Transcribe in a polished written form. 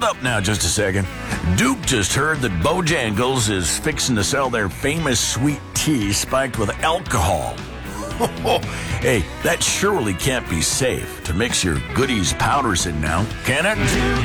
Hold up now just a second. Duke just heard that Bojangles is fixing to sell their famous sweet tea spiked with alcohol. Hey, that surely can't be safe to mix your goodies powders in now, can it?